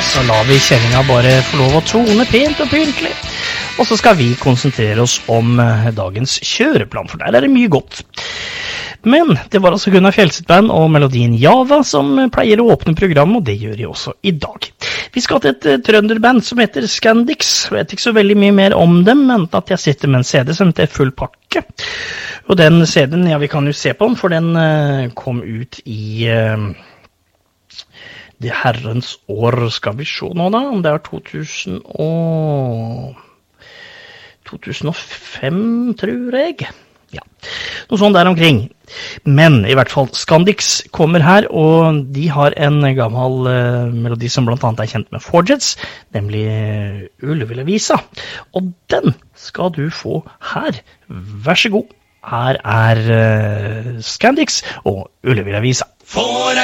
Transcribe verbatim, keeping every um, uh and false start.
så lar vi kjenninga bare få lov å tone pent og pyntelig. Og så skal vi konsentrere oss om dagens kjøreplan, for der er det mye godt. Men det var altså Gunnar Fjellstedt Band og melodien Java som pleier å åpne programmet, og det gjør de også i dag. Vi skal til et uh, trønderband som heter Scandix. Jeg vet ikke så veldig mye mer om dem, men at jeg sitter med en C D som heter Full Pakke. Og den C D-en, ja, vi kan jo se på den, for den uh, kom ut i uh, det herrens år, skal vi se nå da, om det er to tusen og to tusen og fem, tror jeg. Ja, noe sånt der omkring. Men i hvert fall, Scandix kommer her, og de har en gammel uh, melodi som blant annet er kjent med Forgets, nemlig uh, Ullevilla-visa. Og den skal du få her. Vær så god. Her er uh, Scandix og Ullevilla-visa. For